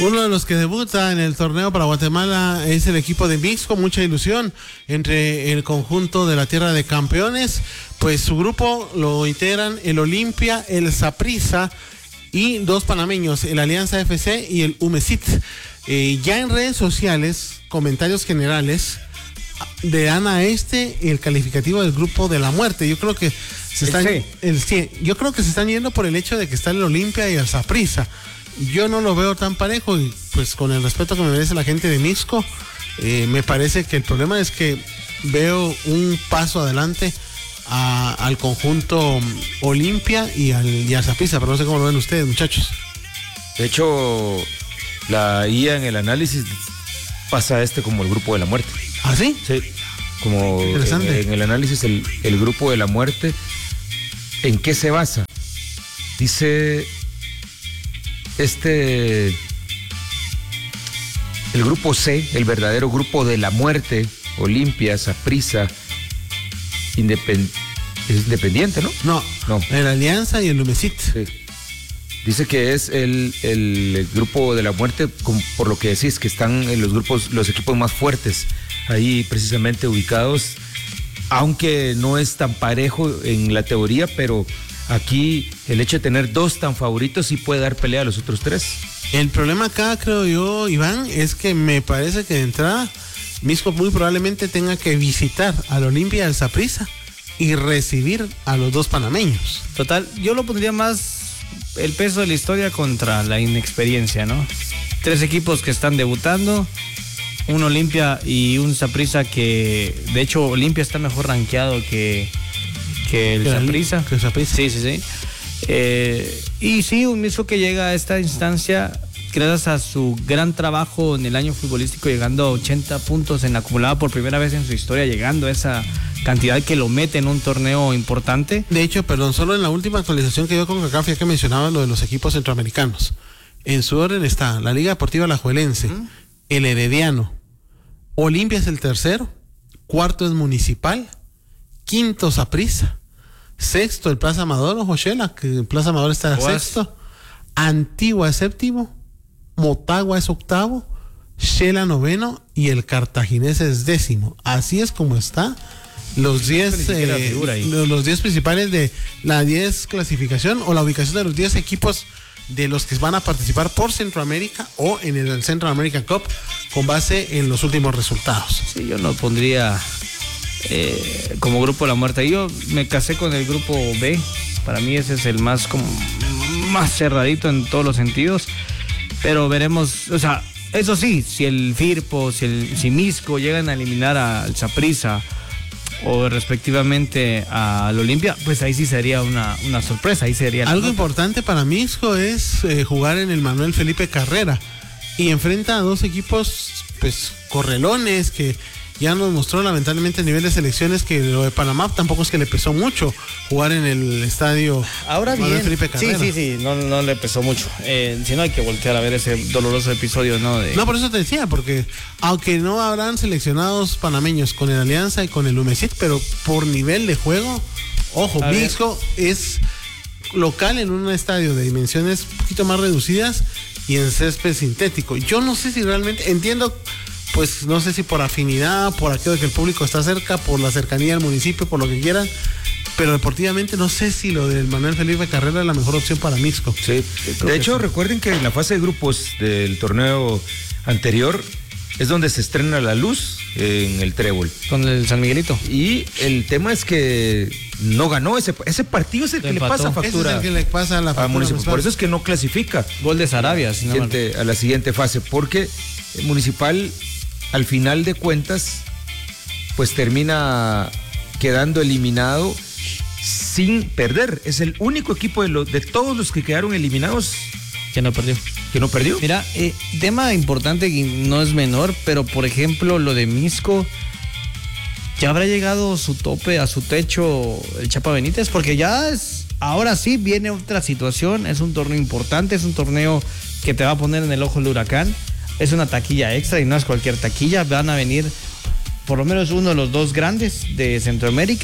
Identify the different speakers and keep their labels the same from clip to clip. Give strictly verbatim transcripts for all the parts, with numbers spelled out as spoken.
Speaker 1: Uno de los que debuta en el torneo para Guatemala es el equipo de Mixco, mucha ilusión entre el conjunto de la Tierra de Campeones, pues su grupo lo integran el Olimpia, el Saprissa y dos panameños, el Alianza F C y el Umesit. Eh, ya en redes sociales, comentarios generales le dan a este el calificativo del grupo de la muerte. Yo creo que se están,
Speaker 2: el C.
Speaker 1: el C. Yo creo que se están yendo por el hecho de que está el Olimpia y el Saprissa. Yo no lo veo tan parejo y pues con el respeto que me merece la gente de Mixco, eh, me parece que el problema es que veo un paso adelante a, al conjunto Olimpia y al, y al Saprissa, pero no sé cómo lo ven ustedes, muchachos.
Speaker 2: De hecho, la I A en el análisis pasa a este como el grupo de la muerte.
Speaker 1: ¿Ah, sí?
Speaker 2: Sí, como en, en el análisis el, el grupo de la muerte. ¿En qué se basa? Dice este, el grupo C, el verdadero grupo de la muerte, Olimpia, Saprissa, independ, es independiente, ¿no?
Speaker 1: No,
Speaker 2: no,
Speaker 1: el Alianza y el Umesit.
Speaker 2: Sí. Dice que es el, el, el grupo de la muerte, con, por lo que decís, que están en los grupos, los equipos más fuertes, ahí precisamente ubicados, aunque no es tan parejo en la teoría, pero aquí el hecho de tener dos tan favoritos sí puede dar pelea a los otros tres.
Speaker 1: El problema acá, creo yo, Iván, es que me parece que de entrada Mixco muy probablemente tenga que visitar al Olimpia y al Saprissa y recibir a los dos panameños.
Speaker 3: Total, yo lo pondría más el peso de la historia contra la inexperiencia, ¿no? Tres equipos que están debutando, un Olimpia y un Saprissa que, de hecho, Olimpia está mejor rankeado que, que el Saprissa.
Speaker 1: Que el Saprissa.
Speaker 3: Sí, sí, sí. Eh, y sí, un Mixco que llega a esta instancia gracias a su gran trabajo en el año futbolístico, llegando a ochenta puntos en la acumulada por primera vez en su historia, llegando a esa cantidad que lo mete en un torneo importante.
Speaker 1: De hecho, perdón, solo en la última actualización que dio con CONCACAF, ya que mencionaba lo de los equipos centroamericanos, en su orden está la Liga Deportiva Alajuelense, ¿Mm? el Herediano, Olimpia es el tercero, cuarto es Municipal, quinto Saprissa, sexto el Plaza Amador, Joshela, que el Plaza Amador está en sexto, Antigua es séptimo, Motagua es octavo, Shela noveno y el Cartaginés es décimo. Así es como está los diez eh, los diez principales de la diez clasificación o la ubicación de los diez equipos de los que van a participar por Centroamérica o en el Central American Cup con base en los últimos resultados.
Speaker 3: Sí, yo no pondría eh, como grupo de la muerte. Yo me casé con el grupo B. Para mí ese es el más como más cerradito en todos los sentidos. Pero veremos, o sea, eso sí, si el Firpo, si el si Mixco llegan a eliminar al Saprissa o respectivamente al Olimpia, pues ahí sí sería una, una sorpresa, ahí sería
Speaker 1: algo importante para Mixco es eh, jugar en el Manuel Felipe Carrera y enfrenta a dos equipos pues correlones que ya nos mostró lamentablemente el nivel de selecciones que lo de Panamá tampoco es que le pesó mucho jugar en el estadio
Speaker 3: ahora
Speaker 1: Manuel
Speaker 3: bien,
Speaker 1: Felipe Carrera.
Speaker 3: Sí, sí, sí, no, no le pesó mucho. Eh, si no hay que voltear a ver ese doloroso episodio, ¿no? De...
Speaker 1: No, por eso te decía, porque aunque no habrán seleccionados panameños con el Alianza y con el Umesit, pero por nivel de juego, ojo, Mixco es local en un estadio de dimensiones un poquito más reducidas y en césped sintético. Yo no sé si realmente, entiendo, pues no sé si por afinidad, por aquello de que el público está cerca, por la cercanía al municipio, por lo que quieran, pero deportivamente no sé si lo del Manuel Felipe Carrera es la mejor opción para Mixco.
Speaker 2: Sí, de hecho sí. Recuerden que en la fase de grupos del torneo anterior es donde se estrena la luz en el Trébol.
Speaker 3: Con el San Miguelito.
Speaker 2: Y el tema es que no ganó ese, ese partido, es el que le pasa factura.
Speaker 1: Ese es el que le pasa a la factura.
Speaker 2: Municipal. Por eso es que no clasifica.
Speaker 3: Gol de Sarabia, si no
Speaker 2: siguiente, a la siguiente fase, porque el Municipal al final de cuentas pues termina quedando eliminado sin perder. Es el único equipo de, los, de todos los que quedaron eliminados
Speaker 3: que no perdió.
Speaker 2: Que no perdió.
Speaker 3: Mira, eh, tema importante que no es menor, pero por ejemplo lo de Mixco, ¿ya habrá llegado su tope, a su techo el Chapa Benítez? Porque ya es, ahora sí viene otra situación, es un torneo importante, es un torneo que te va a poner en el ojo del huracán, es una taquilla extra y no es cualquier taquilla, van a venir por lo menos uno de los dos grandes de Centroamérica.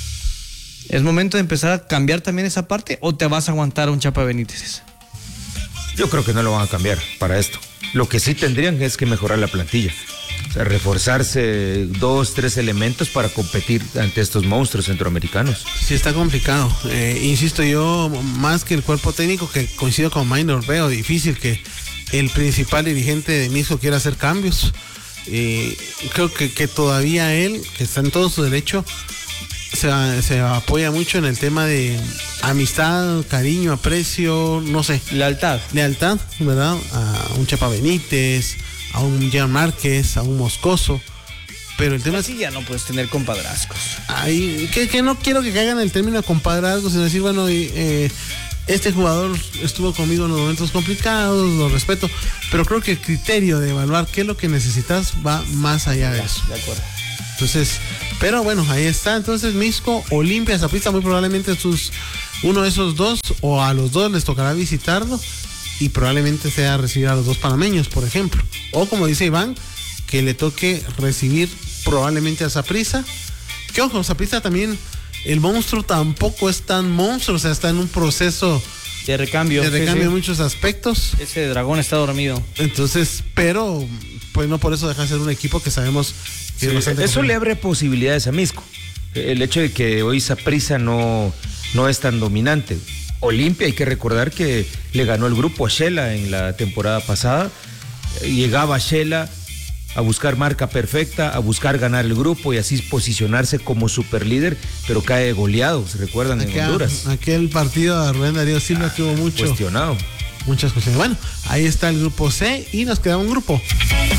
Speaker 3: ¿Es momento de empezar a cambiar también esa parte o te vas a aguantar a un Chapa Benítez?
Speaker 2: Yo creo que no lo van a cambiar para esto. Lo que sí tendrían es que mejorar la plantilla. O sea, reforzarse dos, tres elementos para competir ante estos monstruos centroamericanos.
Speaker 1: Sí, está complicado. Eh, insisto yo, más que el cuerpo técnico, que coincido con Minor, veo difícil que el principal dirigente de Misco quiera hacer cambios. Eh, creo que, que todavía él, que está en todo su derecho, se, se apoya mucho en el tema de amistad, cariño, aprecio, no sé.
Speaker 3: Lealtad.
Speaker 1: Lealtad, ¿verdad? A un Chapa Benítez, a un Jean Márquez, a un Moscoso. Pero el tema
Speaker 3: Así
Speaker 1: es...
Speaker 3: ya no puedes tener compadrazgos.
Speaker 1: Ay, que, que no quiero que caigan en el término de compadrazgo, sino decir, bueno, eh, este jugador estuvo conmigo en los momentos complicados, lo respeto, pero creo que el criterio de evaluar qué es lo que necesitas va más allá de eso.
Speaker 3: De acuerdo.
Speaker 1: Entonces, pero bueno, ahí está. Entonces, Misco, Olimpia, Saprissa, muy probablemente sus, uno de esos dos, o a los dos les tocará visitarlo, y probablemente sea recibir a los dos panameños, por ejemplo. O como dice Iván, que le toque recibir probablemente a Saprissa. Que ojo, Saprissa también, el monstruo tampoco es tan monstruo, o sea, está en un proceso
Speaker 3: De recambio.
Speaker 1: de recambio
Speaker 3: sí,
Speaker 1: en
Speaker 3: sí.
Speaker 1: muchos aspectos.
Speaker 3: Ese dragón está dormido.
Speaker 1: Entonces, pero pues no por eso deja de ser un equipo que sabemos que
Speaker 2: Sí,
Speaker 1: es bastante
Speaker 2: eso
Speaker 1: complejo.
Speaker 2: le abre posibilidades a Misco. El hecho de que hoy Saprissa no, no es tan dominante. Olimpia, hay que recordar que le ganó el grupo a Shela en la temporada pasada. Llegaba Shela a buscar marca perfecta, a buscar ganar el grupo y así posicionarse como superlíder, pero cae goleado, ¿se recuerdan? En
Speaker 1: Aquel,
Speaker 2: Honduras.
Speaker 1: aquel partido de Rubén Darío Silva que hubo mucho,
Speaker 2: Cuestionado.
Speaker 1: muchas cuestiones. Bueno, ahí está el grupo C y nos queda un grupo.